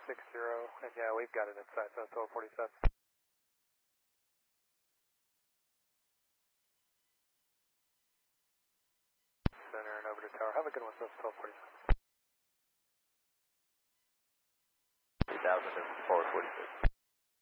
and yeah, we've got it inside, so 1247. Center and over to tower. Have a good one, so 1247.